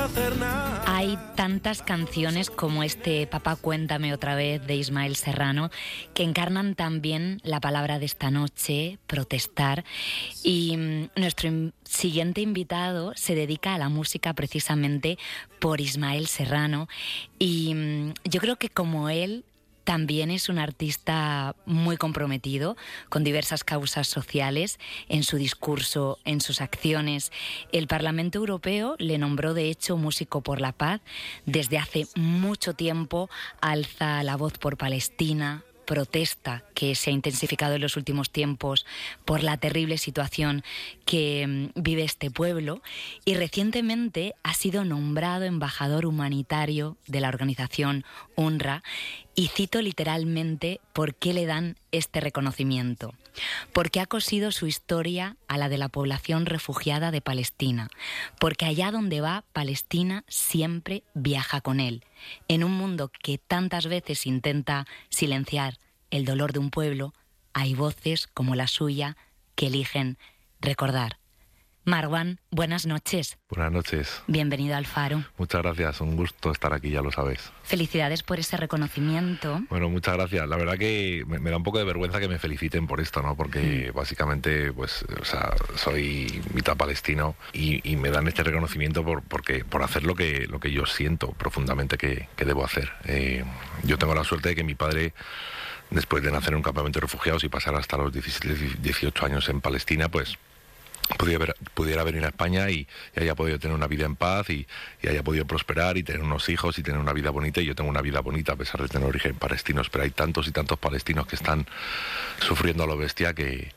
hacer nada. Hay tantas canciones como este Papá Cuéntame Otra Vez de Ismael Serrano que encarnan también la palabra de esta noche, protestar. Y nuestro siguiente invitado se dedica a la música precisamente por Ismael Serrano. Y yo creo que como él, también es un artista muy comprometido con diversas causas sociales en su discurso, en sus acciones. El Parlamento Europeo le nombró, de hecho, músico por la paz. Desde hace mucho tiempo alza la voz por Palestina, protesta que se ha intensificado en los últimos tiempos por la terrible situación que vive este pueblo, y recientemente ha sido nombrado embajador humanitario de la organización UNRWA. Y cito literalmente por qué le dan este reconocimiento: porque ha cosido su historia a la de la población refugiada de Palestina, porque allá donde va, Palestina siempre viaja con él. En un mundo que tantas veces intenta silenciar el dolor de un pueblo, hay voces como la suya que eligen recordar. Marwan, buenas noches. Buenas noches. Bienvenido al Faro. Muchas gracias, un gusto estar aquí, ya lo sabes. Felicidades por ese reconocimiento. Bueno, muchas gracias. La verdad que me da un poco de vergüenza que me feliciten por esto, ¿no? Porque básicamente, pues, o sea, soy mitad palestino y me dan este reconocimiento por hacer lo que yo siento profundamente que debo hacer. Yo tengo la suerte de que mi padre, después de nacer en un campamento de refugiados y pasar hasta los 18 años en Palestina, pues pudiera venir a España y haya podido tener una vida en paz y haya podido prosperar y tener unos hijos y tener una vida bonita. Y yo tengo una vida bonita a pesar de tener origen palestino, pero hay tantos y tantos palestinos que están sufriendo a lo bestia que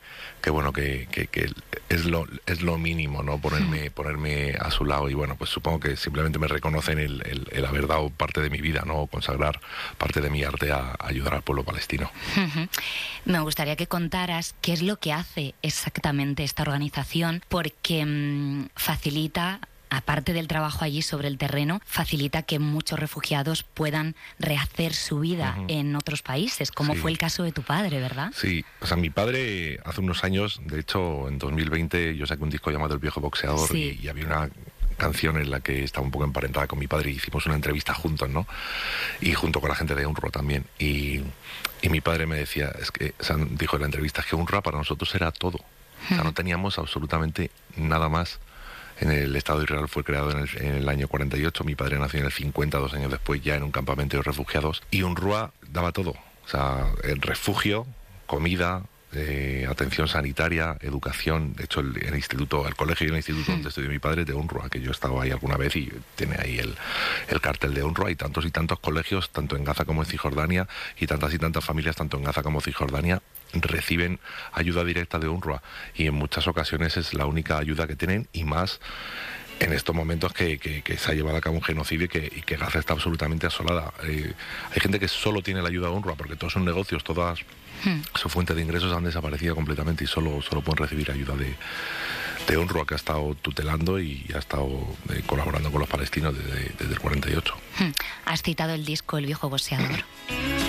es lo mínimo, ¿no? Ponerme a su lado. Y bueno, pues supongo que simplemente me reconocen el haber dado parte de mi vida, ¿no? Consagrar parte de mi arte a ayudar al pueblo palestino. Me gustaría que contaras qué es lo que hace exactamente esta organización, porque facilita, aparte del trabajo allí sobre el terreno, facilita que muchos refugiados puedan rehacer su vida en otros países, como fue el caso de tu padre, ¿verdad? Sí, o sea, mi padre hace unos años, de hecho en 2020 yo saqué un disco llamado El Viejo Boxeador, y había una canción en la que estaba un poco emparentada con mi padre y hicimos una entrevista juntos, ¿no? Y junto con la gente de UNRWA también. Y mi padre me decía, dijo en la entrevista, es que UNRWA para nosotros era todo. O sea, no teníamos absolutamente nada más. En el Estado de Israel fue creado en el año 48, mi padre nació en el 50, 2 años después, ya en un campamento de refugiados, y UNRWA daba todo, o sea, el refugio, comida, atención sanitaria, educación. De hecho, el colegio y el instituto donde estudió mi padre es de UNRWA, que yo he estado ahí alguna vez y tiene ahí el cartel de UNRWA, y tantos colegios, tanto en Gaza como en Cisjordania, y tantas familias, tanto en Gaza como en Cisjordania, reciben ayuda directa de UNRWA, y en muchas ocasiones es la única ayuda que tienen, y más en estos momentos que se ha llevado a cabo un genocidio y que Gaza está absolutamente asolada. Hay gente que solo tiene la ayuda de UNRWA porque todos son negocios, todas sus fuentes de ingresos han desaparecido completamente y solo pueden recibir ayuda de UNRWA, que ha estado tutelando y ha estado colaborando con los palestinos desde el 48. Has citado el disco El Viejo Boxeador.